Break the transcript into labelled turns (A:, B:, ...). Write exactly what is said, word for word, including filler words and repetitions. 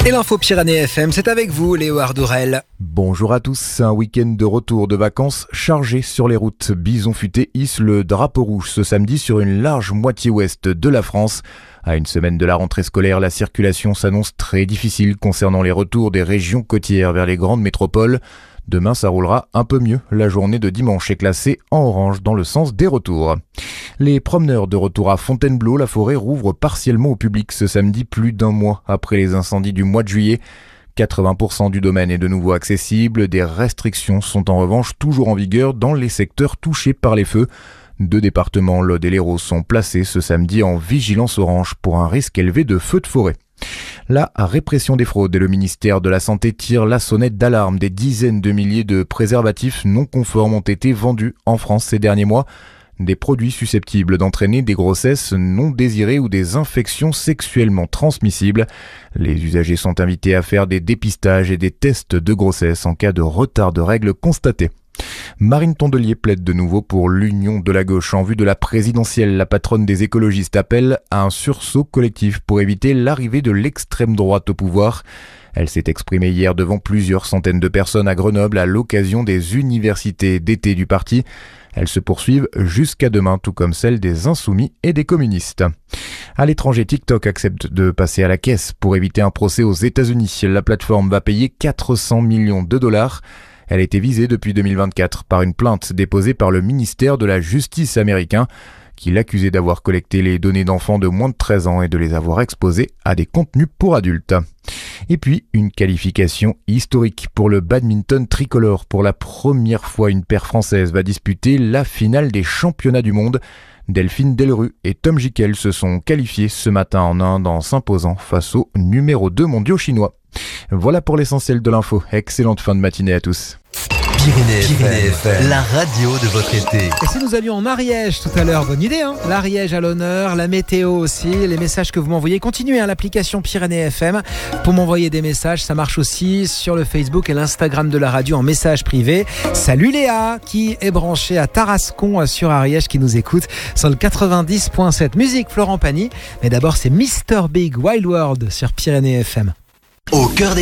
A: Et l'info Pyrénées F M, c'est avec vous, Léo Ardourel.
B: Bonjour à tous, un week-end de retour de vacances chargé sur les routes. Bison Futé hisse le drapeau rouge ce samedi sur une large moitié ouest de la France. À une semaine de la rentrée scolaire, la circulation s'annonce très difficile concernant les retours des régions côtières vers les grandes métropoles. Demain, ça roulera un peu mieux. La journée de dimanche est classée en orange dans le sens des retours. Les promeneurs de retour à Fontainebleau, la forêt rouvre partiellement au public ce samedi, plus d'un mois après les incendies du mois de juillet. quatre-vingts pour cent du domaine est de nouveau accessible. Des restrictions sont en revanche toujours en vigueur dans les secteurs touchés par les feux. Deux départements, l'Aude et l'Hérault, sont placés ce samedi en vigilance orange pour un risque élevé de feux de forêt. La répression des fraudes et le ministère de la Santé tire la sonnette d'alarme. Des dizaines de milliers de préservatifs non conformes ont été vendus en France ces derniers mois. Des produits susceptibles d'entraîner des grossesses non désirées ou des infections sexuellement transmissibles. Les usagers sont invités à faire des dépistages et des tests de grossesse en cas de retard de règles constaté. Marine Tondelier plaide de nouveau pour l'union de la gauche en vue de la présidentielle. La patronne des écologistes appelle à un sursaut collectif pour éviter l'arrivée de l'extrême droite au pouvoir. Elle s'est exprimée hier devant plusieurs centaines de personnes à Grenoble à l'occasion des universités d'été du parti. Elles se poursuivent jusqu'à demain, tout comme celles des Insoumis et des communistes. À l'étranger, TikTok accepte de passer à la caisse pour éviter un procès aux États-Unis. La plateforme va payer quatre cents millions de dollars. Elle a été visée depuis deux mille vingt-quatre par une plainte déposée par le ministère de la Justice américain qui l'accusait d'avoir collecté les données d'enfants de moins de treize ans et de les avoir exposés à des contenus pour adultes. Et puis, une qualification historique pour le badminton tricolore. Pour la première fois, une paire française va disputer la finale des championnats du monde. Delphine Delru et Tom Jikel se sont qualifiés ce matin en Inde en s'imposant face au numéro deux mondiaux chinois. Voilà pour l'essentiel de l'info. Excellente fin de matinée à tous.
C: Pyrénées, Pyrénées F M, la radio de votre été.
A: Et si nous allions en Ariège tout à l'heure, bonne idée hein. L'Ariège à l'honneur, la météo aussi, les messages que vous m'envoyez. Continuez à l'application Pyrénées F M pour m'envoyer des messages. Ça marche aussi sur le Facebook et l'Instagram de la radio en message privé. Salut Léa qui est branchée à Tarascon sur Ariège qui nous écoute sur le quatre-vingt-dix point sept. Musique Florent Pagny. Mais d'abord c'est mister Big Wild World sur Pyrénées F M.
C: Au cœur des